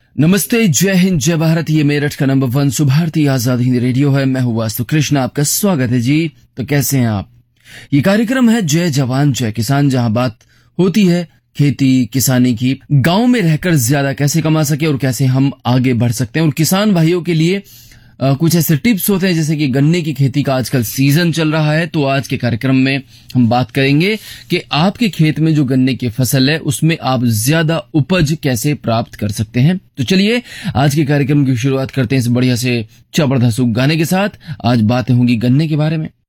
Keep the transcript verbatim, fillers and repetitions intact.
नमस्ते, जय हिंद, जय भारत। ये मेरठ का number one Subharti Azad Hind radio है। मैं हूँ वास्तु कृष्ण, आपका स्वागत है जी। तो कैसे हैं आप? ये कार्यक्रम है जय जवान जय किसान, जहां बात होती है खेती किसानी की। गांव में रहकर ज्यादा कैसे कमा सके और कैसे हम आगे बढ़ सकते हैं। और किसान भाइयों के लिए आ, कुछ ऐसे टिप्स होते हैं, जैसे कि गन्ने की खेती का आजकल सीजन चल रहा है। तो आज के कार्यक्रम में हम बात करेंगे कि आपके खेत में जो गन्ने की फसल है उसमें आप ज्यादा उपज कैसे प्राप्त कर सकते हैं। तो चलिए आज के कार्यक्रम की शुरुआत करते हैं इस बढ़िया से जबरदस्त गाने के साथ। आज बातें होंगी गन्ने के बारे में।